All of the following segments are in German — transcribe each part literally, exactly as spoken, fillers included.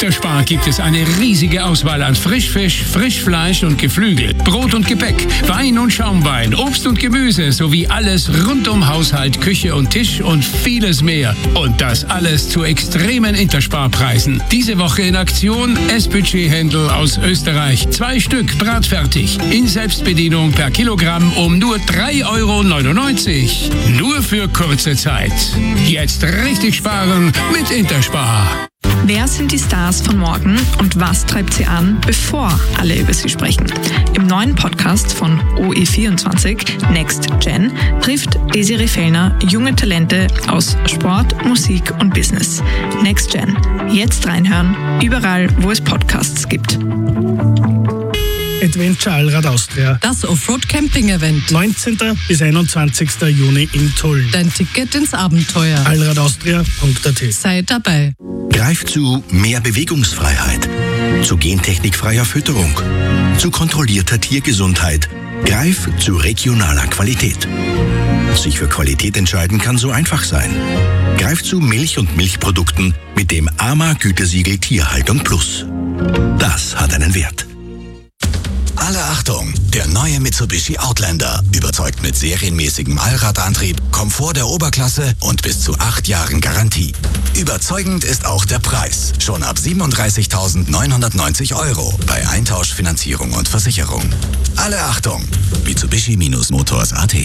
Interspar gibt es eine riesige Auswahl an Frischfisch, Frischfleisch und Geflügel, Brot und Gebäck, Wein und Schaumwein, Obst und Gemüse sowie alles rund um Haushalt, Küche und Tisch und vieles mehr. Und das alles zu extremen Interspar-Preisen. Diese Woche in Aktion S-Budget-Händel aus Österreich. Zwei Stück bratfertig. In Selbstbedienung per Kilogramm um nur drei Euro neunundneunzig. Nur für kurze Zeit. Jetzt richtig sparen mit Interspar. Wer sind die Stars von morgen und was treibt sie an, bevor alle über sie sprechen? Im neuen Podcast von O E vierundzwanzig, Next Gen, trifft Desiree Fellner junge Talente aus Sport, Musik und Business. Next Gen. Jetzt reinhören, überall, wo es Podcasts gibt. Adventure Allrad Austria. Das Offroad-Camping-Event. neunzehnten bis einundzwanzigsten Juni in Tulln. Dein Ticket ins Abenteuer. allradaustria punkt a t. Sei dabei. Greif zu mehr Bewegungsfreiheit, zu gentechnikfreier Fütterung, zu kontrollierter Tiergesundheit. Greif zu regionaler Qualität. Sich für Qualität entscheiden kann so einfach sein. Greif zu Milch und Milchprodukten mit dem A M A-Gütesiegel Tierhaltung Plus. Das hat einen Wert. Alle Achtung! Der neue Mitsubishi Outlander überzeugt mit serienmäßigem Allradantrieb, Komfort der Oberklasse und bis zu acht Jahren Garantie. Überzeugend ist auch der Preis. Schon ab siebenunddreißigtausendneunhundertneunzig Euro bei Eintausch, Finanzierung und Versicherung. Alle Achtung! Mitsubishi-Motors punkt a t.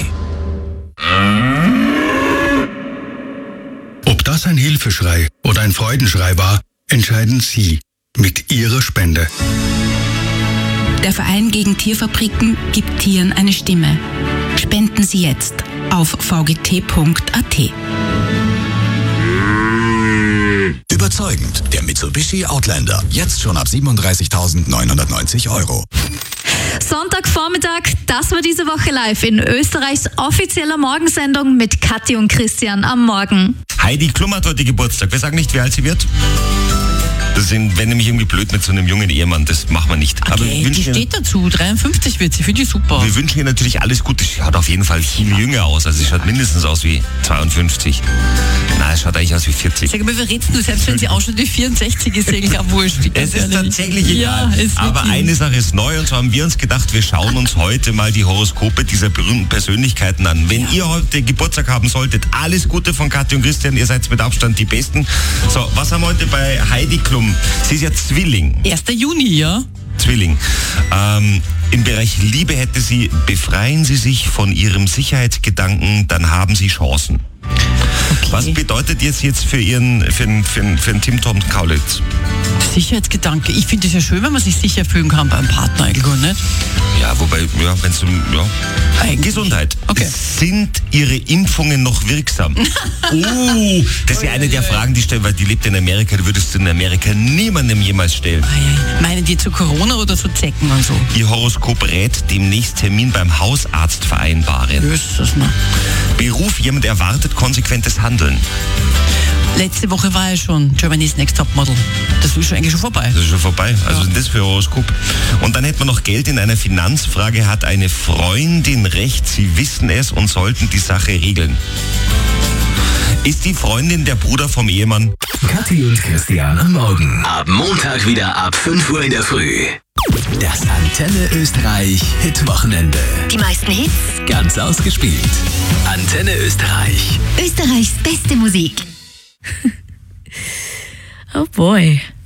Ob das ein Hilfeschrei oder ein Freudenschrei war, entscheiden Sie mit Ihrer Spende. Der Verein gegen Tierfabriken gibt Tieren eine Stimme. Spenden Sie jetzt auf v g t punkt a t. Überzeugend, der Mitsubishi Outlander. Jetzt schon ab siebenunddreißigtausendneunhundertneunzig Euro. Sonntagvormittag, das war diese Woche live in Österreichs offizieller Morgensendung mit Kathi und Christian am Morgen. Heidi Klum hat heute Geburtstag. Wir sagen nicht, wie alt sie wird. Das wäre nämlich irgendwie blöd mit so einem jungen Ehemann, das machen wir nicht. Okay, aber wir die steht dazu, dreiundfünfzig wird sie, finde ich super. Wir wünschen ihr natürlich alles Gute. Sie schaut auf jeden Fall viel jünger aus, also sie schaut mindestens aus wie zweiundfünfzig. Nein, es schaut eigentlich aus wie vierzig. Sag mal, wir reden nur, selbst wenn sie auch schon wie vierundsechzig ist, eigentlich auch wurscht. Es ist tatsächlich egal. Ja, ist aber wirklich. eine Sache ist neu, und zwar haben wir uns gedacht, wir schauen uns heute mal die Horoskope dieser berühmten Persönlichkeiten an. Wenn ja. ihr heute Geburtstag haben solltet, alles Gute von Kathi und Christian, ihr seid mit Abstand die Besten. So, was haben wir heute bei Heidi Klum? Sie ist ja Zwilling. erster Juni, ja? Zwilling. Ähm, im Bereich Liebe hätte sie: befreien Sie sich von Ihrem Sicherheitsgedanken, dann haben Sie Chancen. Okay. Was bedeutet jetzt jetzt für Ihren, für den, für den, für den Tim Tom Kaulitz? Sicherheitsgedanke. Ich finde es ja schön, wenn man sich sicher fühlen kann beim Partner, eigentlich, nicht? Ja, wobei, ja, wenn es ja. Eigentlich. Gesundheit. Okay. Sind Ihre Impfungen noch wirksam? Oh, das ist ja eine der Fragen, die stellen, weil die lebt in Amerika, die würdest du in Amerika niemandem jemals stellen. Meinen die zu Corona oder zu Zecken und so? Ihr Horoskop rät, demnächst Termin beim Hausarzt vereinbaren. Jesus, ne? Beruf, jemand erwartet konsequentes Handeln. Letzte Woche war ja schon Germany's Next Topmodel. Das ist schon eigentlich schon vorbei. Das ist schon vorbei. Also ja. Das für Horoskop. Und dann hätten wir noch Geld in einer Finanzfrage. Hat eine Freundin recht? Sie wissen es und sollten die Sache regeln. Ist die Freundin der Bruder vom Ehemann? Kathi und Christian am Morgen. Ab Montag wieder ab fünf Uhr in der Früh. Das Antenne Österreich Hitwochenende. Die meisten Hits. Ganz ausgespielt. Antenne Österreich. Österreichs beste Musik. Oh boy.